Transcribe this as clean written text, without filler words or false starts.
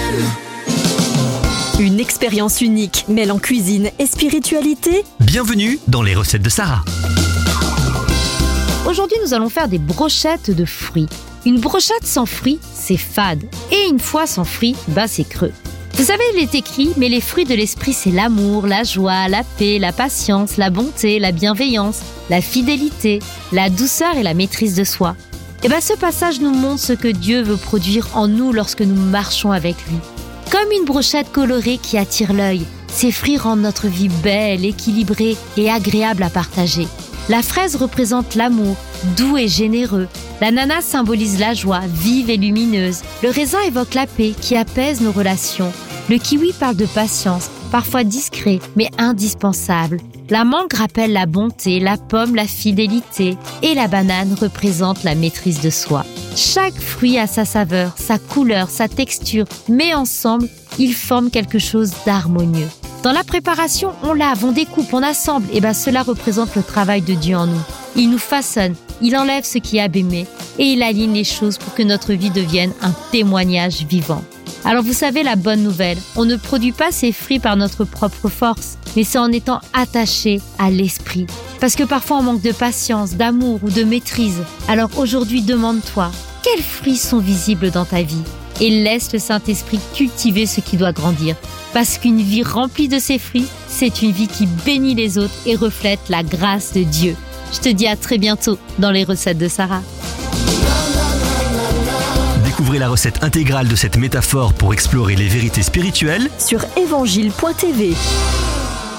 Une expérience unique mêlant cuisine et spiritualité. Bienvenue dans les recettes de Sarah. Aujourd'hui, nous allons faire des brochettes de fruits. Une brochette sans fruits, c'est fade. Et une fois sans fruits, c'est creux. Vous savez, il est écrit, mais les fruits de l'esprit, c'est l'amour, la joie, la paix, la patience, la bonté, la bienveillance, la fidélité, la douceur et la maîtrise de soi. Ce passage nous montre ce que Dieu veut produire en nous lorsque nous marchons avec lui. Comme une brochette colorée qui attire l'œil, ces fruits rendent notre vie belle, équilibrée et agréable à partager. La fraise représente l'amour, doux et généreux. L'ananas symbolise la joie, vive et lumineuse. Le raisin évoque la paix qui apaise nos relations. Le kiwi parle de patience, parfois discret, mais indispensable. La mangue rappelle la bonté, la pomme la fidélité et la banane représente la maîtrise de soi. Chaque fruit a sa saveur, sa couleur, sa texture, mais ensemble, ils forment quelque chose d'harmonieux. Dans la préparation, on lave, on découpe, on assemble, cela représente le travail de Dieu en nous. Il nous façonne, il enlève ce qui est abîmé et il aligne les choses pour que notre vie devienne un témoignage vivant. Alors vous savez la bonne nouvelle, on ne produit pas ces fruits par notre propre force, mais c'est en étant attaché à l'esprit. Parce que parfois on manque de patience, d'amour ou de maîtrise. Alors aujourd'hui, demande-toi, quels fruits sont visibles dans ta vie ? Et laisse le Saint-Esprit cultiver ce qui doit grandir. Parce qu'une vie remplie de ces fruits, c'est une vie qui bénit les autres et reflète la grâce de Dieu. Je te dis à très bientôt dans les recettes de Sarah. Découvrez la recette intégrale de cette métaphore pour explorer les vérités spirituelles sur évangile.tv.